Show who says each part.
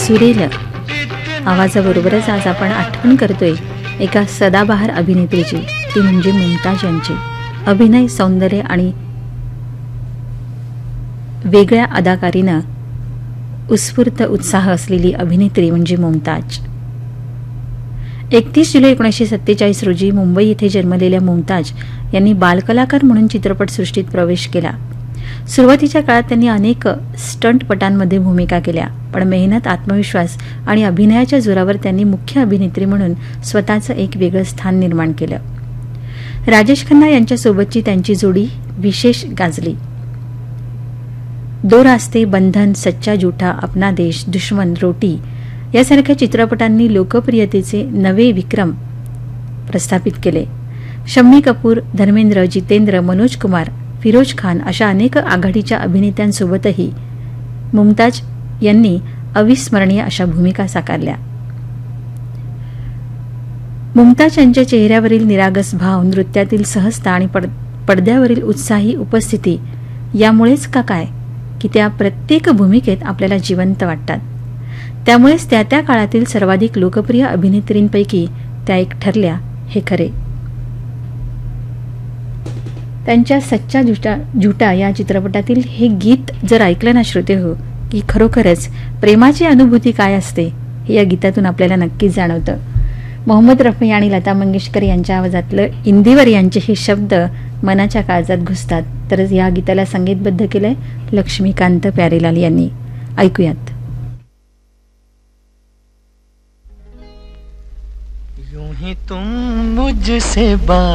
Speaker 1: सुरेल आवाजाबरोबरच आज आपण आठवण करतोय एका सदाबहार अभिनेत्रीची, ती म्हणजे मुमताज यांची. अभिनय, सौंदर्य आणि वेगळ्या अदाकारीनं उत्स्फूर्त उत्साह असलेली अभिनेत्री म्हणजे मुमताज. 31 जुलै 1947 रोजी मुंबई येथे जन्मलेल्या मुमताज यांनी बालकलाकार म्हणून चित्रपटसृष्टीत प्रवेश केला. सुरुवातीच्या काळात त्यांनी अनेक स्टंटपटांमध्ये भूमिका केल्या, पण मेहनत, आत्मविश्वास आणि अभिनयाच्या जोरावर त्यांनी मुख्य अभिनेत्री म्हणून स्वतःचं एक वेगळं स्थान निर्माण केलं. राजेश खन्ना यांच्यासोबतची त्यांची जोडी विशेष गाजली. दो रास्ते, बंधन, सच्चा झूठा, अपना देश, दुश्मन, रोटी यासारख्या चित्रपटांनी लोकप्रियतेचे नवे विक्रम प्रस्थापित केले. शम्मी कपूर, धर्मेंद्र, जितेंद्र, मनोज कुमार, फिरोज खान अशा अनेक आघाडीच्या अभिनेत्यांसोबतही मुमताज यांनी अविस्मरणीय अशा भूमिका साकारल्या. मुमताज यांच्या चेहऱ्यावरील निरागस भाव, नृत्यातील सहजता आणि पडद्यावरील उत्साही उपस्थिती यामुळेच का काय की त्या प्रत्येक भूमिकेत आपल्याला जिवंत वाटतात. त्यामुळेच त्या त्या काळातील सर्वाधिक लोकप्रिय अभिनेत्रींपैकी त्या एक ठरल्या, हे खरे. त्यांच्या सच्चा झुटा या चित्रपटातील हे गीत जर ऐकलं ना श्रोते हो, की खरोखरच प्रेमाची अनुभूती काय असते हे या गीतातून आपल्याला नक्कीच जाणवतं. मोहम्मद रफी आणि लता मंगेशकर यांच्या आवाजातलं इंदिवर यांचे हे शब्द मनाच्या काळजात घुसतात. तर या गीताला संगीतबद्ध केलंय लक्ष्मीकांत प्यारेलाल यांनी. ऐकूयात.
Speaker 2: यूं ही तुम मुझसे बात